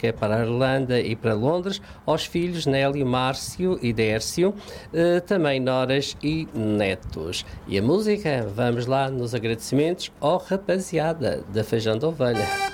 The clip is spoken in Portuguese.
que é para a Irlanda e para Londres, aos filhos Nélio, Márcio e Dércio, também noras e netos. E a música, vamos lá nos agradecimentos, rapaziada da Feijão de Ovelha.